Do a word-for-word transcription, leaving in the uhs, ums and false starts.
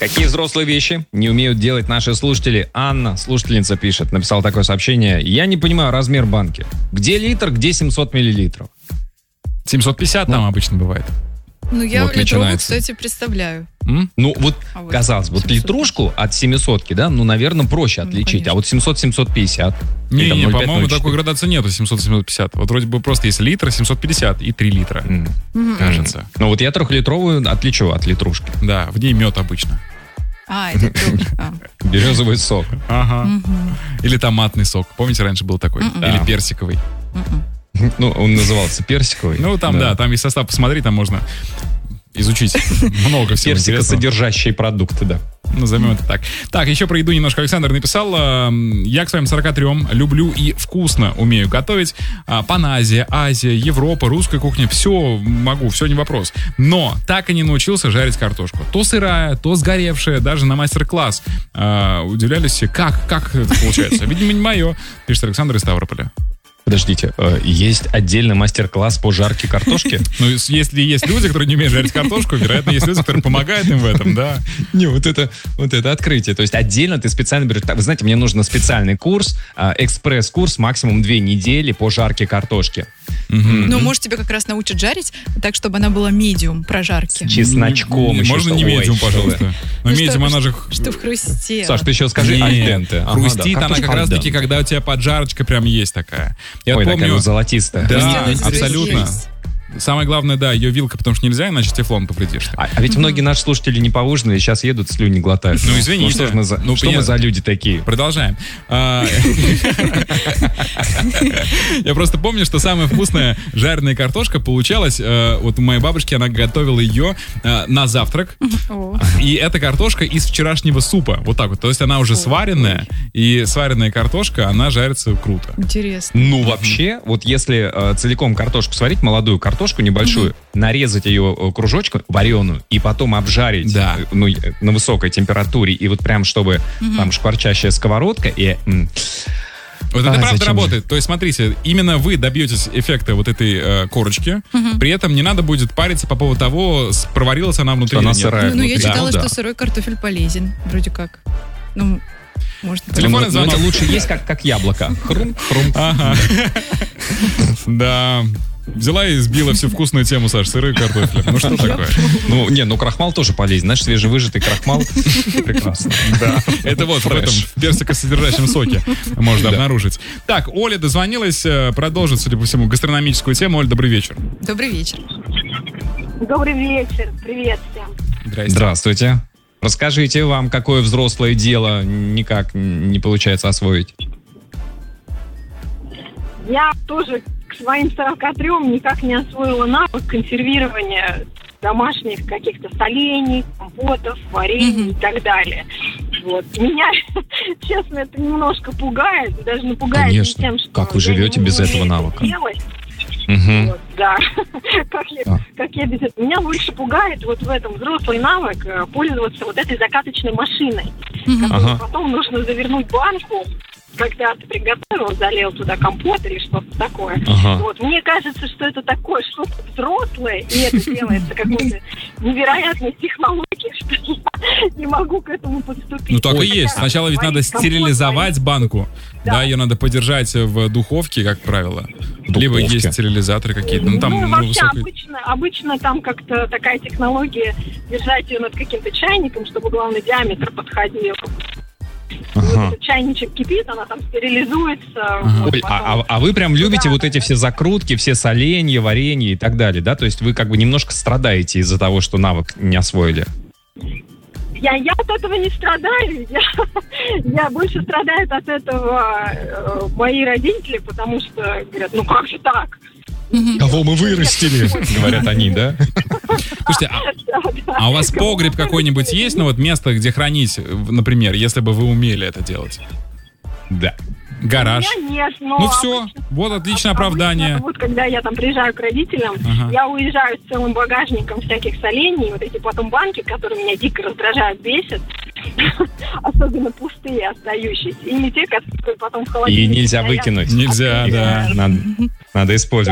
Какие взрослые вещи не умеют делать наши слушатели? Анна, слушательница, пишет, написала такое сообщение. Я не понимаю размер банки. Где литр, где семьсот миллилитров? семьсот пятьдесят ну, там обычно бывает. Ну, я вот литровую, кстати, представляю. М? Ну, вот, а вот казалось бы, вот литрушку от семисотки, да, ну, наверное, проще ну, отличить. конечно. А вот семьсот семьсот пятьдесят. Не, не, по-моему, такой градации нету, семьсот семьсот пятьдесят. Вот вроде бы просто есть литр, семьсот пятьдесят и три литра, mm. Mm-hmm. кажется. Ну, вот я трехлитровую отличу от литрушки. Да, в ней мед обычно. А, это тоже. А. Березовый сок. Ага. Mm-hmm. Или томатный сок. Помните, раньше был такой? Mm-mm. Или персиковый. Mm-mm. Ну, он назывался персиковый. Ну, там, да, да там есть состав, посмотри, там можно изучить много всего. Персикосодержащие продукты, да. Назовем это так. Так, еще про еду немножко Александр написал. Я к своим сорока трём люблю и вкусно умею готовить. Паназия, Азия, Европа, русская кухня. Все могу, все не вопрос. Но так и не научился жарить картошку. То сырая, то сгоревшая. Даже на мастер-класс удивлялись все, как, как это получается. Видимо, не мое, пишет Александр из Ставрополя. Подождите, есть отдельный мастер-класс по жарке картошки? Ну, если есть люди, которые не умеют жарить картошку, вероятно, есть люди, которые помогают им в этом, да. Не, вот это, вот это открытие. То есть отдельно ты специально берешь... Вы знаете, мне нужен специальный курс, экспресс-курс, максимум две недели по жарке картошки. Ну, может, тебя как раз научат жарить так, чтобы она была медиум прожарки. С чесночком. Можно не медиум, пожалуйста. Но медиум, она же... Что в хрусте. Саш, ты еще скажи альденте. Хрустит она как раз-таки, когда у тебя поджарочка прям есть такая. Я Ой, помню, такая вот золотистая. Да, абсолютно. Самое главное, да, ее вилка, потому что нельзя, иначе тефлон повредишь. А, а ведь многие наши слушатели не поужинали, сейчас едут, слюни глотают. Ну, извините. Ну, что же мы за, ну, что мы за люди такие? Продолжаем. Я просто помню, что самая вкусная жареная картошка получалась, вот у моей бабушки, она готовила ее на завтрак. И эта картошка из вчерашнего супа. Вот так вот. То есть она уже сваренная, и сваренная картошка, она жарится круто. Интересно. Ну, вообще, вот если целиком картошку сварить, молодую картошку, небольшую, mm-hmm. нарезать ее кружочком вареную и потом обжарить да. ну, на высокой температуре, и вот прям чтобы mm-hmm. там шкварчащая сковородка и... М- Вот а, это правда зачем? работает. То есть, смотрите, именно вы добьетесь эффекта вот этой э, корочки, uh-huh. при этом не надо будет париться по поводу того, проварилась она внутри или она нет. сырая. Ну, ну я читала, да. что сырой картофель полезен, вроде как. Ну, можно... Телефонный звонок. Это лучше есть, как, как яблоко. Хрум, хрум. Ага. Да... Взяла и сбила всю вкусную тему, Саш, сырой картофель. Ну что такое? Ну, не, ну крахмал тоже полезен. Знаешь, свежевыжатый крахмал. Прекрасно. Да. Это вот в этом персикосодержащем соке можно обнаружить. Так, Оля дозвонилась, продолжит, судя по всему, гастрономическую тему. Оль, добрый вечер. Добрый вечер. Добрый вечер. Привет всем. Здрасте. Здравствуйте. Расскажите, вам какое взрослое дело никак не получается освоить? Я тоже к своим сорока трём никак не освоила навык консервирования домашних каких-то солений, компотов, варений mm-hmm. и так далее. Вот. Меня, честно, это немножко пугает, даже напугает Конечно. тем, что как вы живете без этого навыка? Uh-huh. Вот, да. как, я, а. как я без этого. Меня больше пугает вот в этом взрослый навык пользоваться вот этой закаточной машиной, uh-huh. которую ага. потом нужно завернуть банку, когда ты приготовил, залил туда компот или что-то такое. Ага. Вот. Мне кажется, что это такое что-то взрослое, и это делается какой-то невероятной технологией, что я не могу к этому подступить. Ну так и есть. Сначала ведь надо стерилизовать банку. Да. да, ее надо подержать в духовке, как правило. Духовке. Либо есть стерилизаторы какие-то. Ну, там, ну вообще высокой... обычно, обычно там как-то такая технология держать ее над каким-то чайником, чтобы главный диаметр подходил. Ага. Вот чайничек кипит, она там стерилизуется. Ага. Вот, а, а, а вы прям любите да, вот эти все закрутки, все соленья, варенья и так далее, да? То есть вы как бы немножко страдаете из-за того, что навык не освоили? Я, я от этого не страдаю. Я, я больше страдаю от этого э, мои родители, потому что говорят, ну как же так? Кого мы вырастили, говорят они, да? Слушайте, а, а у вас погреб какой-нибудь есть, ну вот место, где хранить, например, если бы вы умели это делать? Да. Гараж. У меня нет, но ну все, обычно, вот отличное оправдание. Вот когда я там приезжаю к родителям, ага. я уезжаю с целым багажником всяких солений, вот эти потом банки, которые меня дико раздражают, бесят, особенно пустые остающиеся, или те, которые потом в холодильнике. И нельзя выкинуть. Нельзя, да. Надо, надо использовать.